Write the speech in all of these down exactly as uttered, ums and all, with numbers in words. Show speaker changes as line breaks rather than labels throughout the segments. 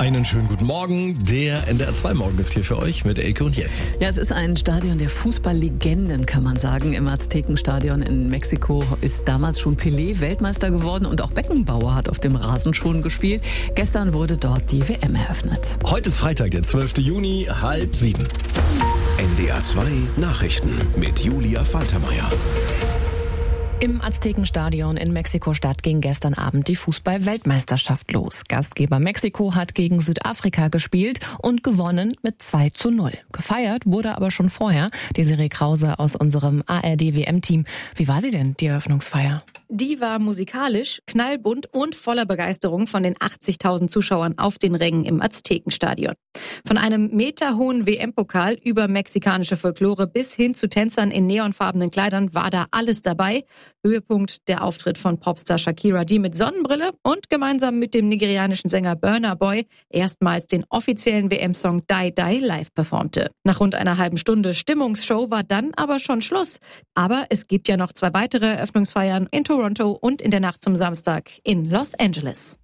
Einen schönen guten Morgen. Der N D R zwei Morgen ist hier für euch mit Elke und Jens.
Ja, es ist ein Stadion der Fußballlegenden, kann man sagen. Im Aztekenstadion in Mexiko ist damals schon Pelé Weltmeister geworden und auch Beckenbauer hat auf dem Rasen schon gespielt. Gestern wurde dort die W M eröffnet.
Heute ist Freitag, der zwölfte Juni, halb sieben.
N D R zwei Nachrichten mit Julia Faltermeier.
Im Aztekenstadion in Mexiko-Stadt ging gestern Abend die Fußball-Weltmeisterschaft los. Gastgeber Mexiko hat gegen Südafrika gespielt und gewonnen mit zwei zu null. Gefeiert wurde aber schon vorher. Desiree Krause aus unserem A R D W M-Team. Wie war sie denn, die Eröffnungsfeier?
Die war musikalisch, knallbunt und voller Begeisterung von den achtzigtausend Zuschauern auf den Rängen im Aztekenstadion. Von einem meterhohen W M-Pokal über mexikanische Folklore bis hin zu Tänzern in neonfarbenen Kleidern war da alles dabei. Höhepunkt der Auftritt von Popstar Shakira, die mit Sonnenbrille und gemeinsam mit dem nigerianischen Sänger Burna Boy erstmals den offiziellen W M-Song Die Die live performte. Nach rund einer halben Stunde Stimmungsshow war dann aber schon Schluss. Aber es gibt ja noch zwei weitere Eröffnungsfeiern in Toronto und in der Nacht zum Samstag in Los Angeles.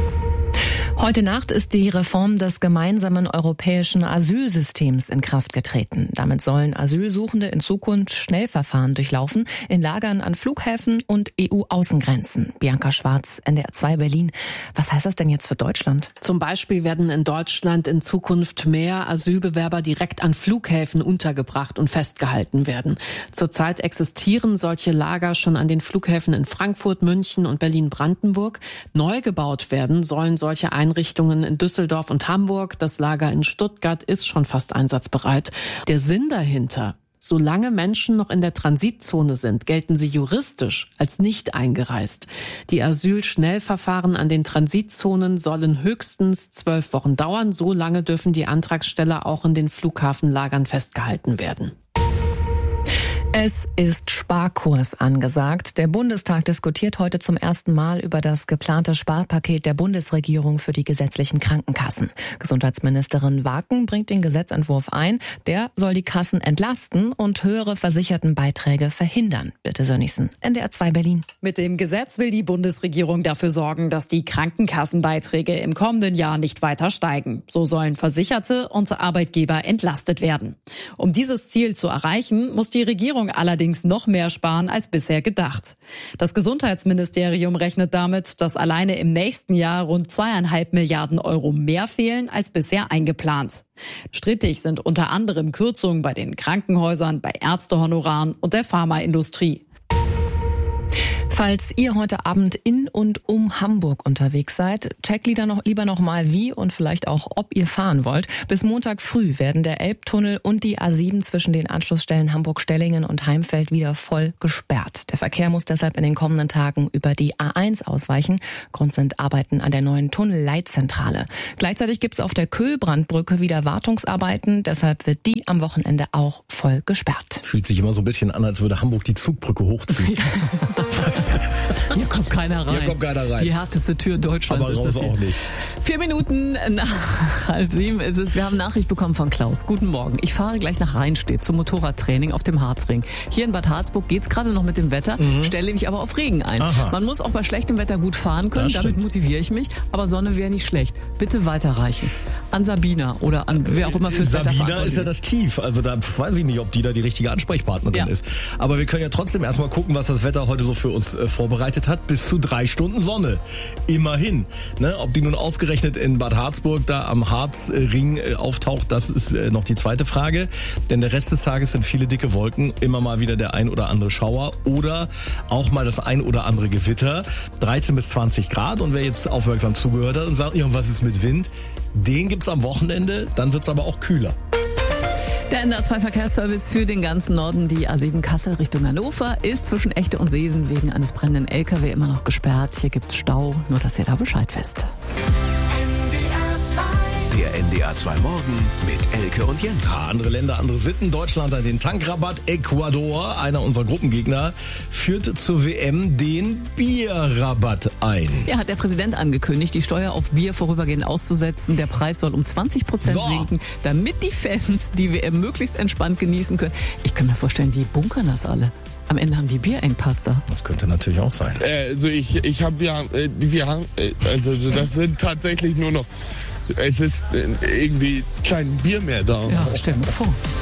Heute Nacht ist die Reform des gemeinsamen europäischen Asylsystems in Kraft getreten. Damit sollen Asylsuchende in Zukunft Schnellverfahren durchlaufen, in Lagern an Flughäfen und E U-Außengrenzen. Bianca Schwarz, N D R zwei Berlin. Was heißt das denn jetzt für Deutschland?
Zum Beispiel werden in Deutschland in Zukunft mehr Asylbewerber direkt an Flughäfen untergebracht und festgehalten werden. Zurzeit existieren solche Lager schon an den Flughäfen in Frankfurt, München und Berlin-Brandenburg. Neu gebaut werden sollen solche Einrichtungen Einrichtungen in Düsseldorf und Hamburg. Das Lager in Stuttgart ist schon fast einsatzbereit. Der Sinn dahinter: Solange Menschen noch in der Transitzone sind, gelten sie juristisch als nicht eingereist. Die Asylschnellverfahren an den Transitzonen sollen höchstens zwölf Wochen dauern. So lange dürfen die Antragsteller auch in den Flughafenlagern festgehalten werden.
Es ist Sparkurs angesagt. Der Bundestag diskutiert heute zum ersten Mal über das geplante Sparpaket der Bundesregierung für die gesetzlichen Krankenkassen. Gesundheitsministerin Waken bringt den Gesetzentwurf ein. Der soll die Kassen entlasten und höhere Versichertenbeiträge verhindern. Bitte Sönnigsen, N D R zwei Berlin.
Mit dem Gesetz will die Bundesregierung dafür sorgen, dass die Krankenkassenbeiträge im kommenden Jahr nicht weiter steigen. So sollen Versicherte und Arbeitgeber entlastet werden. Um dieses Ziel zu erreichen, muss die Regierung allerdings noch mehr sparen als bisher gedacht. Das Gesundheitsministerium rechnet damit, dass alleine im nächsten Jahr rund zweieinhalb Milliarden Euro mehr fehlen als bisher eingeplant. Strittig sind unter anderem Kürzungen bei den Krankenhäusern, bei Ärztehonoraren und der Pharmaindustrie.
Falls ihr heute Abend in und um Hamburg unterwegs seid, checkt lieber noch, lieber noch mal wie und vielleicht auch, ob ihr fahren wollt. Bis Montag früh werden der Elbtunnel und die A sieben zwischen den Anschlussstellen Hamburg-Stellingen und Heimfeld wieder voll gesperrt. Der Verkehr muss deshalb in den kommenden Tagen über die A eins ausweichen. Grund sind Arbeiten an der neuen Tunnelleitzentrale. Gleichzeitig gibt es auf der Köhlbrandbrücke wieder Wartungsarbeiten. Deshalb wird die am Wochenende auch voll gesperrt.
Fühlt sich immer so ein bisschen an, als würde Hamburg die Zugbrücke hochziehen.
Hier kommt keiner rein.
Hier kommt keiner rein.
Die härteste Tür Deutschlands
aber
ist das hier.
Auch nicht.
Vier Minuten nach halb sieben ist es. Wir haben Nachricht bekommen von Klaus. Guten Morgen. Ich fahre gleich nach Rheinstedt zum Motorradtraining auf dem Harzring. Hier in Bad Harzburg geht's gerade noch mit dem Wetter, mhm. stelle mich aber auf Regen ein. Aha. Man muss auch bei schlechtem Wetter gut fahren können, damit motiviere ich mich. Aber Sonne wäre nicht schlecht. Bitte weiterreichen. An Sabina oder an wer auch immer fürs
Sabina
Wetter verantwortlich
ist ja das Tief. Also da weiß ich nicht, ob die da die richtige Ansprechpartnerin ja. ist. Aber wir können ja trotzdem erstmal gucken, was das Wetter heute so für uns äh, vorbereitet hat. Bis zu drei Stunden Sonne. Immerhin. Ne? Ob die nun ausgerechnet in Bad Harzburg da am Harzring äh, auftaucht, das ist äh, noch die zweite Frage. Denn der Rest des Tages sind viele dicke Wolken. Immer mal wieder der ein oder andere Schauer oder auch mal das ein oder andere Gewitter. dreizehn bis zwanzig Grad. Und wer jetzt aufmerksam zugehört hat und sagt, ja, was ist mit Wind? Den gibt's am Wochenende. Dann wird's aber auch kühler.
Der N D R zwei Verkehrsservice für den ganzen Norden, die A sieben Kassel Richtung Hannover, ist zwischen Echte und Seesen wegen eines brennenden L K W immer noch gesperrt. Hier gibt's Stau, nur dass ihr da Bescheid wisst.
Der N D R zwei Morgen mit Elke und Jens.
Ja, andere Länder, andere Sitten. Deutschland hat den Tankrabatt. Ecuador, einer unserer Gruppengegner, führt zur W M den Bierrabatt ein.
Ja, hat der Präsident angekündigt, die Steuer auf Bier vorübergehend auszusetzen. Der Preis soll um zwanzig Prozent so. sinken, damit die Fans die W M möglichst entspannt genießen können. Ich kann mir vorstellen, die bunkern das alle. Am Ende haben die Bierengpass da.
Das könnte natürlich auch sein.
Äh, also ich, ich habe ja, äh, wir haben, äh, also das sind tatsächlich nur noch es ist irgendwie kein Bier mehr da.
Ja, stell mir vor.